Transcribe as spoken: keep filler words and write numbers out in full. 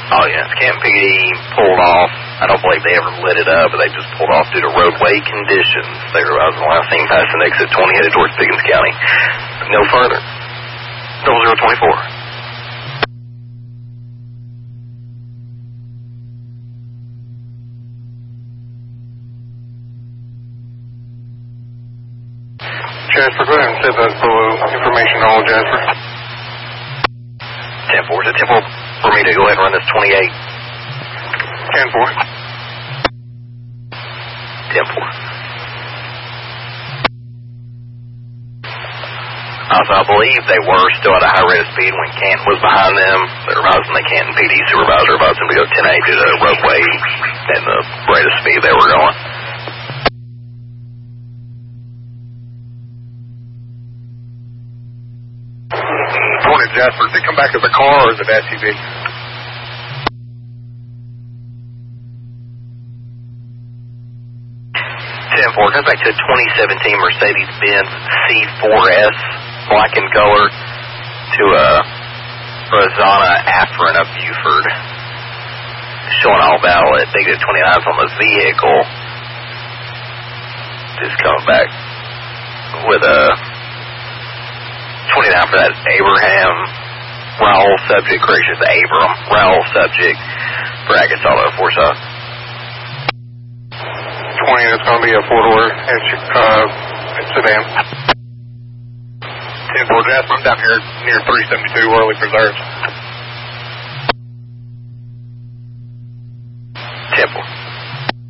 Oh, yes. Canton P D pulled off. I don't believe they ever lit it up, but they just pulled off due to roadway conditions. They were I was last seen passing exit twenty headed towards Pickens County. No further. Double zero twenty-four. Jasper, go ahead and send that below information all, Jasper. ten four. Is it ten four for me to go ahead and run this twenty-eight? ten four. ten four. Also, I believe they were still at a high rate of speed when Canton was behind them. They're advising the Canton P D supervisor about them to go ten eight to the roadway and the rate of speed they were going. Morning, Jasper. Did they come back as a car or as an S U V? ten four. Comes back to a twenty seventeen Mercedes-Benz C four S, black in color, to a Rosanna Afrin of Buford. Showing all valid. They get twenty-nines on the vehicle. Just coming back with a twenty-nine for that Abraham Raul subject. Correction, the Abram Raul subject. Brackets all over four south. twenty, it's going to be a four-door uh, sedan. ten four, Jasper, I'm down here near three seventy-two Worley Preserves. ten four.